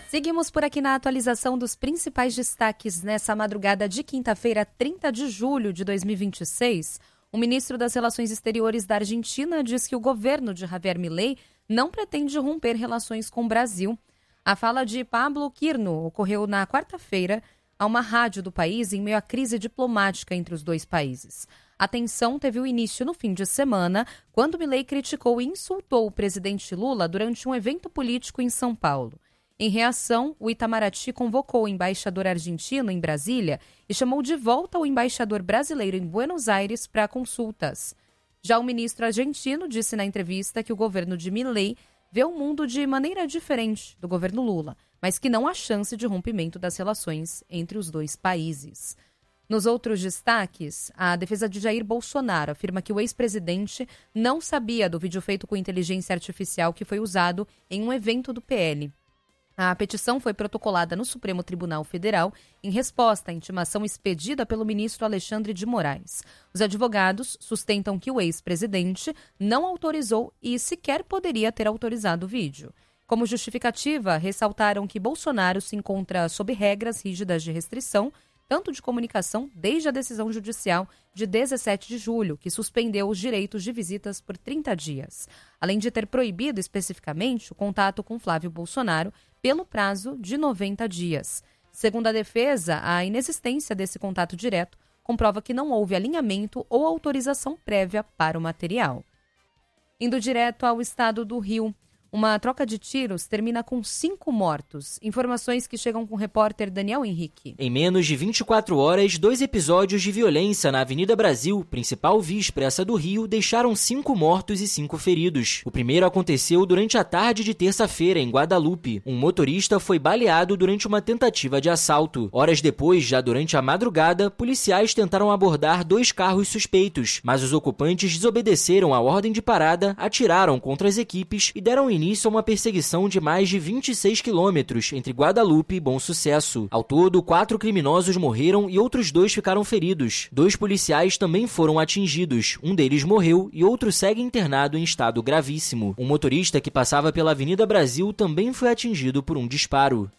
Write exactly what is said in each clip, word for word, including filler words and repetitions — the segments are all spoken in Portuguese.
Seguimos por aqui na atualização dos principais destaques nessa madrugada de quinta-feira, trinta de julho de dois mil e vinte e seis. O ministro das Relações Exteriores da Argentina diz que o governo de Javier Milei não pretende romper relações com o Brasil. A fala de Pablo Quirno ocorreu na quarta-feira a uma rádio do país em meio à crise diplomática entre os dois países. A tensão teve o início no fim de semana, quando Milei criticou e insultou o presidente Lula durante um evento político em São Paulo. Em reação, o Itamaraty convocou o embaixador argentino em Brasília e chamou de volta o embaixador brasileiro em Buenos Aires para consultas. Já o ministro argentino disse na entrevista que o governo de Milei vê o mundo de maneira diferente do governo Lula, mas que não há chance de rompimento das relações entre os dois países. Nos outros destaques, a defesa de Jair Bolsonaro afirma que o ex-presidente não sabia do vídeo feito com inteligência artificial que foi usado em um evento do P L. A petição foi protocolada no Supremo Tribunal Federal em resposta à intimação expedida pelo ministro Alexandre de Moraes. Os advogados sustentam que o ex-presidente não autorizou e sequer poderia ter autorizado o vídeo. Como justificativa, ressaltaram que Bolsonaro se encontra sob regras rígidas de restrição, tanto de comunicação, desde a decisão judicial de dezessete de julho, que suspendeu os direitos de visitas por trinta dias, além de ter proibido especificamente o contato com Flávio Bolsonaro pelo prazo de noventa dias. Segundo a defesa, a inexistência desse contato direto comprova que não houve alinhamento ou autorização prévia para o material. Indo direto ao estado do Rio, uma troca de tiros termina com cinco mortos. Informações que chegam com o repórter Daniel Henrique. Em menos de vinte e quatro horas, dois episódios de violência na Avenida Brasil, principal via expressa do Rio, deixaram cinco mortos e cinco feridos. O primeiro aconteceu durante a tarde de terça-feira, em Guadalupe. Um motorista foi baleado durante uma tentativa de assalto. Horas depois, já durante a madrugada, policiais tentaram abordar dois carros suspeitos, mas os ocupantes desobedeceram a ordem de parada, atiraram contra as equipes e deram início início a uma perseguição de mais de vinte e seis quilômetros entre Guadalupe e Bom Sucesso. Ao todo, quatro criminosos morreram e outros dois ficaram feridos. Dois policiais também foram atingidos. Um deles morreu e outro segue internado em estado gravíssimo. Um motorista que passava pela Avenida Brasil também foi atingido por um disparo.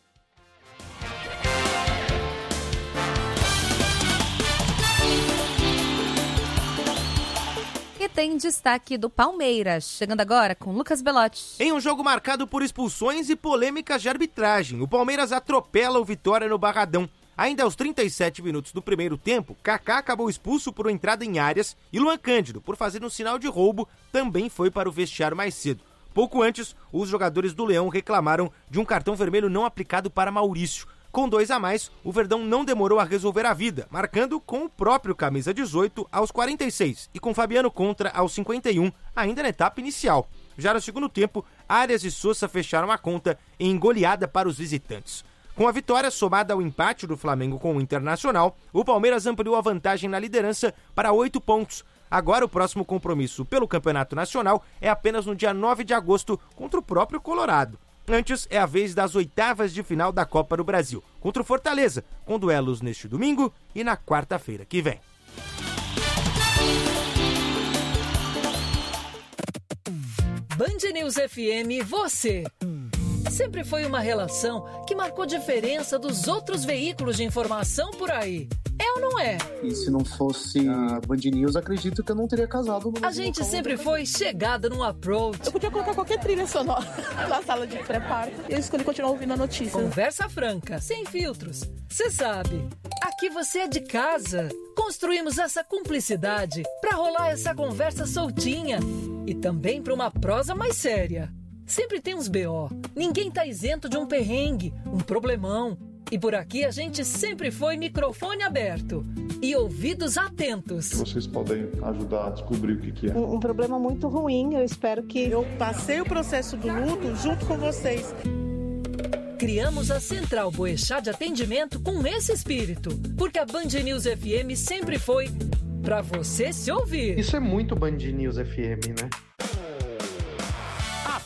E tem destaque do Palmeiras, chegando agora com Lucas Belotti. Em um jogo marcado por expulsões e polêmicas de arbitragem, o Palmeiras atropela o Vitória no Barradão. Ainda aos trinta e sete minutos do primeiro tempo, Kaká acabou expulso por uma entrada em áreas e Luan Cândido, por fazer um sinal de roubo, também foi para o vestiário mais cedo. Pouco antes, os jogadores do Leão reclamaram de um cartão vermelho não aplicado para Maurício. Com dois a mais, o Verdão não demorou a resolver a vida, marcando com o próprio camisa dezoito aos quarenta e seis e com Fabiano Contra aos cinquenta e um, ainda na etapa inicial. Já no segundo tempo, Arias e Sousa fecharam a conta em goleada para os visitantes. Com a vitória somada ao empate do Flamengo com o Internacional, o Palmeiras ampliou a vantagem na liderança para oito pontos. Agora o próximo compromisso pelo Campeonato Nacional é apenas no dia nove de agosto contra o próprio Colorado. Antes é a vez das oitavas de final da Copa do Brasil, contra o Fortaleza, com duelos neste domingo e na quarta-feira que vem. Band News F M, você. Sempre foi uma relação que marcou diferença dos outros veículos de informação por aí. É ou não é? E se não fosse a Band News, acredito que eu não teria casado. No a gente sempre foi chegada no approach. Eu podia colocar qualquer trilha sonora na sala de pré-parto e eu escolhi continuar ouvindo a notícia. Conversa franca, sem filtros. Você sabe, aqui você é de casa. Construímos essa cumplicidade pra rolar essa conversa soltinha e também pra uma prosa mais séria. Sempre tem uns B O. Ninguém tá isento de um perrengue, um problemão. E por aqui a gente sempre foi microfone aberto e ouvidos atentos. Vocês podem ajudar a descobrir o que, que é. Um, um problema muito ruim, eu espero que... Eu passei o processo do luto junto com vocês. Criamos a Central Boechat de atendimento com esse espírito, porque a Band News F M sempre foi pra você se ouvir. Isso é muito Band News F M, né?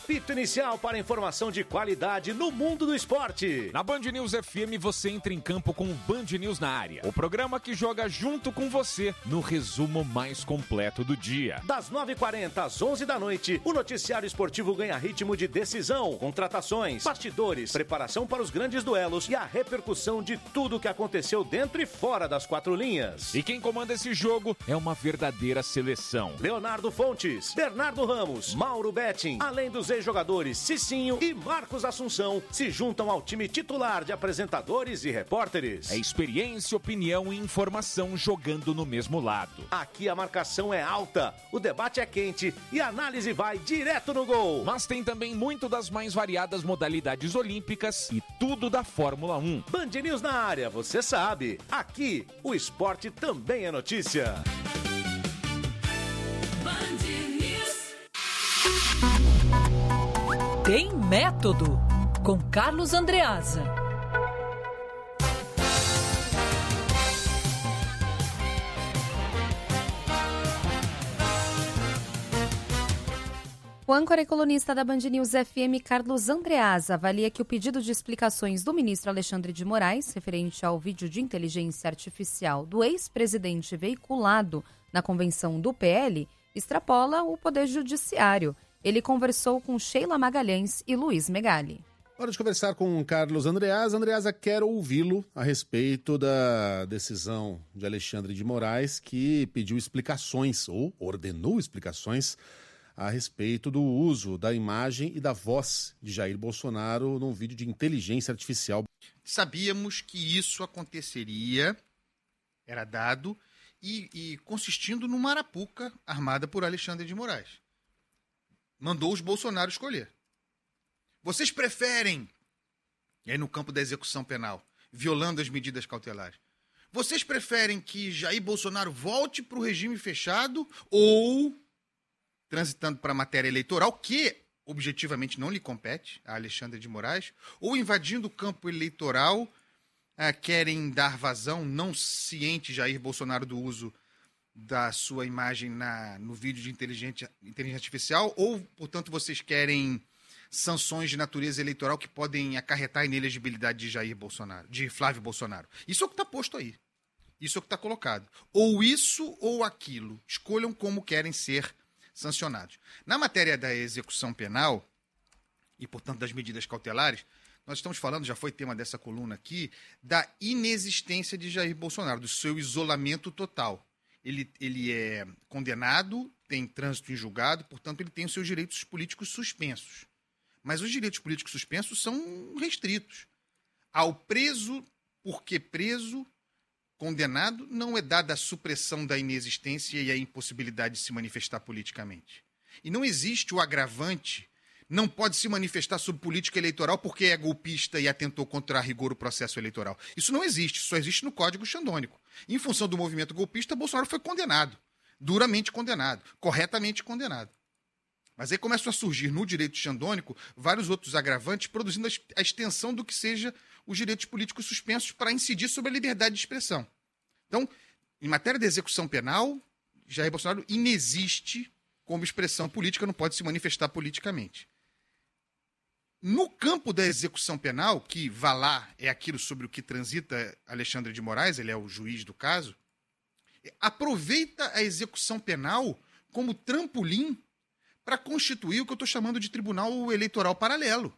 Apito inicial para informação de qualidade no mundo do esporte. Na Band News F M você entra em campo com o Band News na área. O programa que joga junto com você no resumo mais completo do dia. Das nove e quarenta às onze da noite, o noticiário esportivo ganha ritmo de decisão, contratações, bastidores, preparação para os grandes duelos e a repercussão de tudo o que aconteceu dentro e fora das quatro linhas. E quem comanda esse jogo é uma verdadeira seleção. Leonardo Fontes, Bernardo Ramos, Mauro Betting, além dos ex-jogadores Cicinho e Marcos Assunção, se juntam ao time titular de apresentadores e repórteres. É experiência, opinião e informação jogando no mesmo lado. Aqui a marcação é alta, o debate é quente e a análise vai direto no gol. Mas tem também muito das mais variadas modalidades olímpicas e tudo da Fórmula um. Band News na área, você sabe. Aqui, o esporte também é notícia. Tem Método, com Carlos Andreasa. O âncora e colunista da Band News F M, Carlos Andreasa, avalia que o pedido de explicações do ministro Alexandre de Moraes, referente ao vídeo de inteligência artificial do ex-presidente veiculado na convenção do P L, extrapola o Poder Judiciário. Ele conversou com Sheila Magalhães e Luiz Megali. Hora de conversar com Carlos Andreasa. Andreasa, quero ouvi-lo a respeito da decisão de Alexandre de Moraes, que pediu explicações, ou ordenou explicações, a respeito do uso da imagem e da voz de Jair Bolsonaro num vídeo de inteligência artificial. Sabíamos que isso aconteceria, era dado, e, e consistindo numa arapuca armada por Alexandre de Moraes. Mandou os Bolsonaro escolher. Vocês preferem, e aí no campo da execução penal, violando as medidas cautelares, vocês preferem que Jair Bolsonaro volte para o regime fechado ou transitando para a matéria eleitoral, que objetivamente não lhe compete a Alexandre de Moraes, ou invadindo o campo eleitoral, ah, querem dar vazão, não ciente Jair Bolsonaro do uso da sua imagem na, no vídeo de inteligência, inteligência artificial, ou, portanto, vocês querem sanções de natureza eleitoral que podem acarretar a inelegibilidade de Jair Bolsonaro, de Flávio Bolsonaro. Isso é o que está posto aí. Isso é o que está colocado. Ou isso ou aquilo. Escolham como querem ser sancionados. Na matéria da execução penal, e, portanto, das medidas cautelares, nós estamos falando, já foi tema dessa coluna aqui, da inexistência de Jair Bolsonaro, do seu isolamento total. Ele, ele é condenado, tem trânsito em julgado, portanto, ele tem os seus direitos políticos suspensos. Mas os direitos políticos suspensos são restritos. Ao preso, porque preso, condenado, não é dada a supressão da inexistência e a impossibilidade de se manifestar politicamente. E não existe o agravante, não pode se manifestar sobre política eleitoral porque é golpista e atentou contra a rigor o processo eleitoral. Isso não existe, só existe no Código Xandônico. Em função do movimento golpista, Bolsonaro foi condenado, duramente condenado, corretamente condenado. Mas aí começam a surgir no direito xandônico vários outros agravantes, produzindo a extensão do que seja os direitos políticos suspensos para incidir sobre a liberdade de expressão. Então, em matéria de execução penal, Jair Bolsonaro inexiste como expressão política, não pode se manifestar politicamente. No campo da execução penal, que vá lá é aquilo sobre o que transita Alexandre de Moraes, ele é o juiz do caso, aproveita a execução penal como trampolim para constituir o que eu estou chamando de tribunal eleitoral paralelo.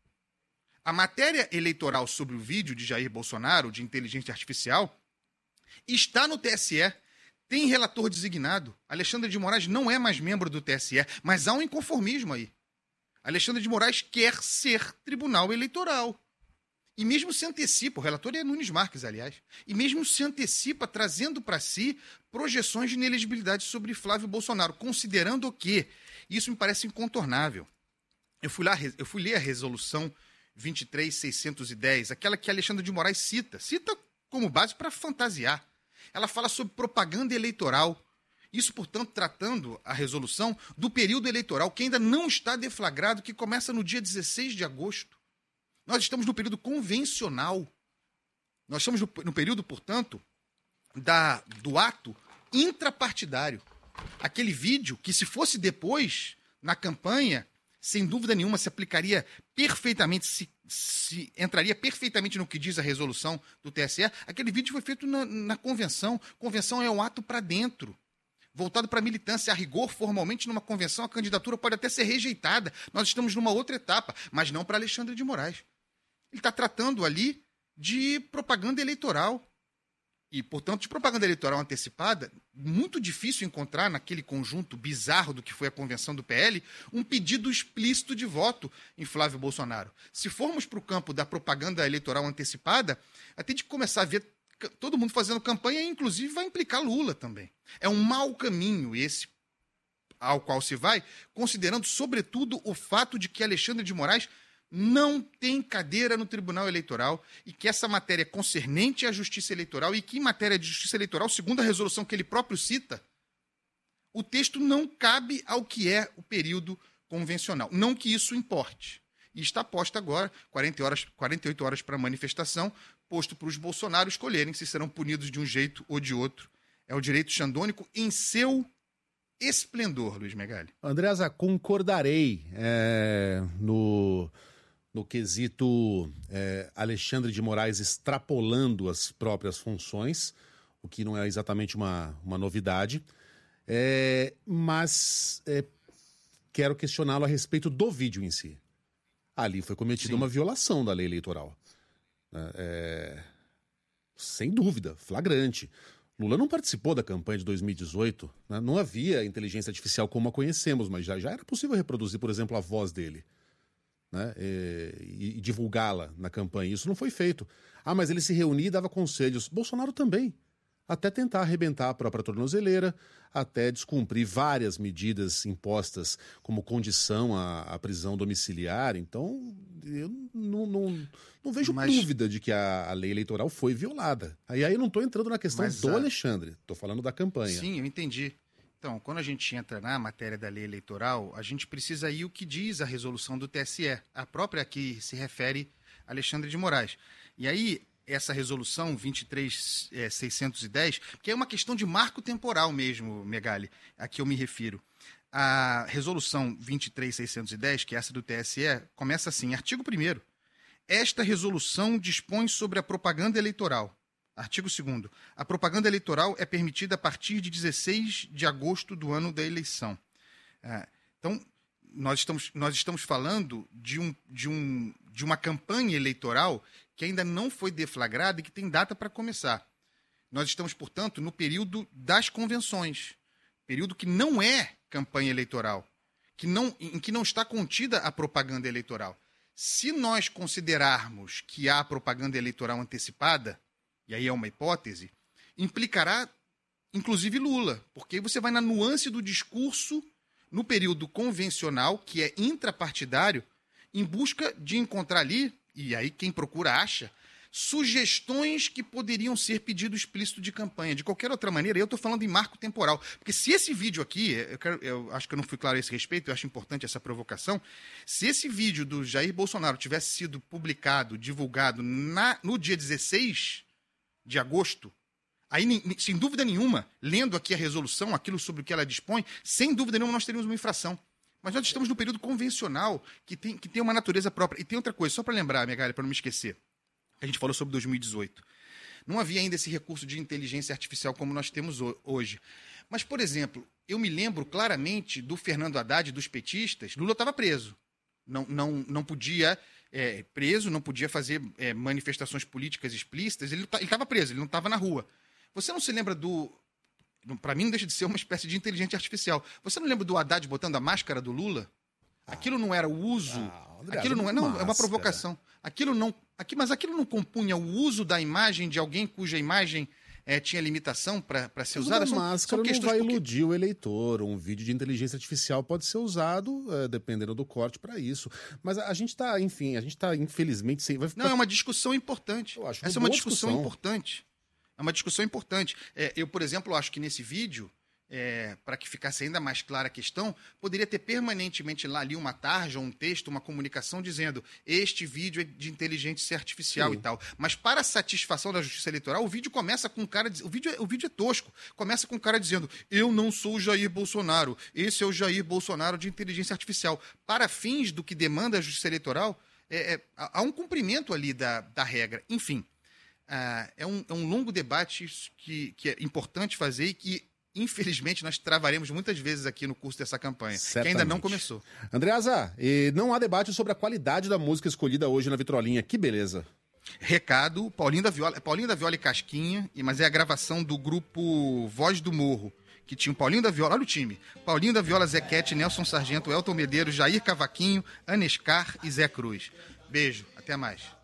A matéria eleitoral sobre o vídeo de Jair Bolsonaro, de inteligência artificial, está no T S E, tem relator designado. Alexandre de Moraes não é mais membro do T S E, mas há um inconformismo aí. Alexandre de Moraes quer ser tribunal eleitoral. E mesmo se antecipa, o relator é Nunes Marques, aliás, e mesmo se antecipa trazendo para si projeções de inelegibilidade sobre Flávio Bolsonaro, considerando que isso me parece incontornável. Eu fui lá, eu fui ler a resolução vinte e três mil seiscentos e dez, aquela que Alexandre de Moraes cita, cita como base para fantasiar. Ela fala sobre propaganda eleitoral. Isso, portanto, tratando a resolução do período eleitoral, que ainda não está deflagrado, que começa no dia dezesseis de agosto. Nós estamos no período convencional. Nós estamos no, no período, portanto, da, do ato intrapartidário. Aquele vídeo que, se fosse depois, na campanha, sem dúvida nenhuma, se aplicaria perfeitamente, se, se entraria perfeitamente no que diz a resolução do T S E. Aquele vídeo foi feito na, na convenção. Convenção é um ato para dentro, voltado para a militância. A rigor, formalmente, numa convenção, a candidatura pode até ser rejeitada. Nós estamos numa outra etapa, mas não para Alexandre de Moraes. Ele está tratando ali de propaganda eleitoral. E, portanto, de propaganda eleitoral antecipada, muito difícil encontrar, naquele conjunto bizarro do que foi a convenção do P L, um pedido explícito de voto em Flávio Bolsonaro. Se formos para o campo da propaganda eleitoral antecipada, até de começar a ver todo mundo fazendo campanha, inclusive vai implicar Lula também. É um mau caminho esse ao qual se vai, considerando, sobretudo, o fato de que Alexandre de Moraes não tem cadeira no Tribunal Eleitoral e que essa matéria é concernente à Justiça Eleitoral e que, em matéria de Justiça Eleitoral, segundo a resolução que ele próprio cita, o texto não cabe ao que é o período convencional. Não que isso importe. E está posto agora, quarenta horas, quarenta e oito horas para a manifestação, posto para os Bolsonaro escolherem se serão punidos de um jeito ou de outro. É o direito xandônico em seu esplendor, Luiz Megali. Andreasa, concordarei é, no... no quesito é, Alexandre de Moraes extrapolando as próprias funções, o que não é exatamente uma, uma novidade, é, mas é, quero questioná-lo a respeito do vídeo em si. Ali foi cometida Sim. uma violação da lei eleitoral. É, sem dúvida, flagrante. Lula não participou da campanha de dois mil e dezoito, né? Não havia inteligência artificial como a conhecemos, mas já, já era possível reproduzir, por exemplo, a voz dele. Né, e, e divulgá-la na campanha. Isso não foi feito. Ah, mas ele se reunia e dava conselhos. Bolsonaro também. Até tentar arrebentar a própria tornozeleira, até descumprir várias medidas impostas como condição à, à prisão domiciliar. Então, eu não, não, não vejo mas... dúvida de que a, a lei eleitoral foi violada. Aí, aí eu não estou entrando na questão mas, do a... Alexandre. Estou falando da campanha. Sim, eu entendi. Então, quando a gente entra na matéria da lei eleitoral, a gente precisa ir o que diz a resolução do T S E, a própria que se refere a Alexandre de Moraes. E aí, essa resolução vinte e três mil seiscentos e dez, que é uma questão de marco temporal mesmo, Megali, a que eu me refiro. A resolução vinte e três mil seiscentos e dez, que é essa do T S E, começa assim, artigo primeiro. Esta resolução dispõe sobre a propaganda eleitoral. Artigo segundo. A propaganda eleitoral é permitida a partir de dezesseis de agosto do ano da eleição. Ah, então, nós estamos, nós estamos falando de, um, de, um, de uma campanha eleitoral que ainda não foi deflagrada e que tem data para começar. Nós estamos, portanto, no período das convenções, período que não é campanha eleitoral, que não, em que não está contida a propaganda eleitoral. Se nós considerarmos que há propaganda eleitoral antecipada, e aí é uma hipótese, implicará, inclusive, Lula, porque você vai na nuance do discurso no período convencional, que é intrapartidário, em busca de encontrar ali, e aí quem procura acha, sugestões que poderiam ser pedido explícito de campanha. De qualquer outra maneira, eu estou falando em marco temporal, porque se esse vídeo aqui, eu, quero, eu acho que eu não fui claro a esse respeito, eu acho importante essa provocação, se esse vídeo do Jair Bolsonaro tivesse sido publicado, divulgado na, no dia dezesseis de agosto, aí, sem dúvida nenhuma, lendo aqui a resolução, aquilo sobre o que ela dispõe, sem dúvida nenhuma nós teríamos uma infração. Mas nós estamos no período convencional, que tem, que tem uma natureza própria. E tem outra coisa, só para lembrar, minha galera, para não me esquecer, a gente falou sobre dois mil e dezoito. Não havia ainda esse recurso de inteligência artificial como nós temos hoje. Mas, por exemplo, eu me lembro claramente do Fernando Haddad, dos petistas, Lula estava preso. Não, não, não podia... É, preso, não podia fazer é, manifestações políticas explícitas, ele estava preso, ele não estava na rua. Você não se lembra do... Para mim não deixa de ser uma espécie de inteligência artificial. Você não lembra do Haddad botando a máscara do Lula? Ah, aquilo não era o uso... Ah, André, aquilo não é... Não, é uma provocação. Aquilo não... Aqui, mas aquilo não compunha o uso da imagem de alguém cuja imagem... É, tinha limitação para ser usada? Uma máscara não vai porque... iludir o eleitor. Um vídeo de inteligência artificial pode ser usado, é, dependendo do corte, para isso. Mas a, a gente está, enfim, a gente está, infelizmente... Sem... Vai ficar... Não, é uma discussão importante. Eu acho Essa é uma discussão, discussão importante. É uma discussão importante. É, eu, por exemplo, acho que nesse vídeo, é, para que ficasse ainda mais clara a questão, poderia ter permanentemente lá ali uma tarja, um texto, uma comunicação dizendo este vídeo é de inteligência artificial Sim. e tal. Mas para a satisfação da Justiça Eleitoral, o vídeo começa com um cara... O vídeo, o vídeo é tosco. Começa com um cara dizendo eu não sou o Jair Bolsonaro, esse é o Jair Bolsonaro de inteligência artificial. Para fins do que demanda a Justiça Eleitoral, é, é, há um cumprimento ali da, da regra. Enfim, ah, é, um, é um longo debate que, que é importante fazer e que infelizmente, nós travaremos muitas vezes aqui no curso dessa campanha, Certamente. que ainda não começou. Andreasa, e não há debate sobre a qualidade da música escolhida hoje na vitrolinha. Que beleza. Recado, Paulinho da Viola, Paulinho da Viola e Casquinha, mas é a gravação do grupo Voz do Morro, que tinha o Paulinho da Viola, olha o time, Paulinho da Viola, Zequete, Nelson Sargento, Elton Medeiros, Jair Cavaquinho, Anescar e Zé Cruz. Beijo, até mais.